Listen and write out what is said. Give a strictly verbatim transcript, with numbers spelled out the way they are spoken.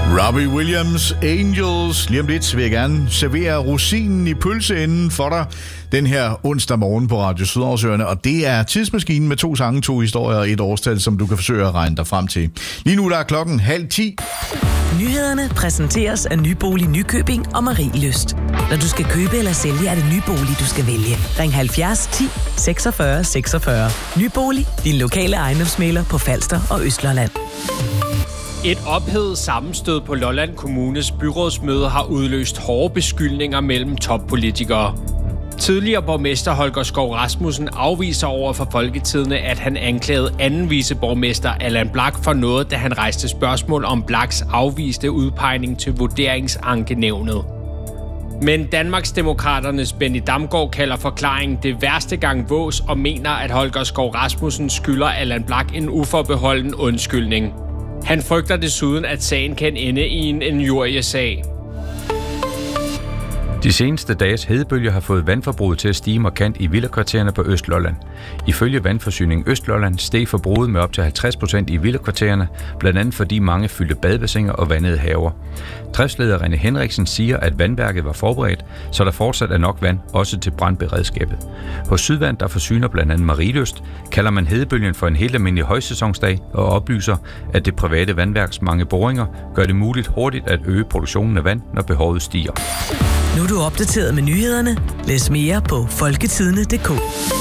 Robbie Williams, Angels. Lige om lidt vil jeg gerne servere rosinen i pølseenden for dig den her onsdag morgen på Radio Sydhavsøerne. Og det er Tidsmaskinen med to sange, to historier og et årstal, som du kan forsøge at regne dig frem til. Lige nu der er klokken halv ti. Nyhederne præsenteres af Nybolig Nykøbing og Marielyst. Når du skal købe eller sælge, er det Nybolig, du skal vælge. Ring halvfjerds ti seksogfyrre seksogfyrre. Nybolig, din lokale ejendomsmægler på Falster og Østlolland. Et ophedet sammenstød på Lolland Kommunes byrådsmøde har udløst hårde beskyldninger mellem toppolitikere. Tidligere borgmester Holger Skov Rasmussen afviser over for Folketidende, at han anklagede anden viceborgmester Allan Blak for noget, da han rejste spørgsmål om Blaks afviste udpegning til vurderingsankenævnet. Men Danmarksdemokraternes Benny Damgaard kalder forklaringen det værste gang vås og mener, at Holger Skov Rasmussen skylder Allan Blak en uforbeholden undskyldning. Han frygter desuden, at sagen kan ende i en injuriesag. De seneste dages hedebølger har fået vandforbruget til at stige markant i villakvartererne på Østlolland. Ifølge Vandforsyning Østlolland steg forbruget med op til halvtreds procent i villakvartererne, blandt andet fordi mange fyldte badebassiner og vandede haver. Driftsleder René Henriksen siger, at vandværket var forberedt, så der fortsat er nok vand, også til brandberedskabet. Hos Sydvand, der forsyner blandt andet Marielyst, kalder man hedebølgen for en helt almindelig højsæsonsdag og oplyser, at det private vandværks mange boringer gør det muligt hurtigt at øge produktionen af vand, når behovet stiger. Nu er du opdateret med nyhederne. Læs mere på folketidende punktum d k.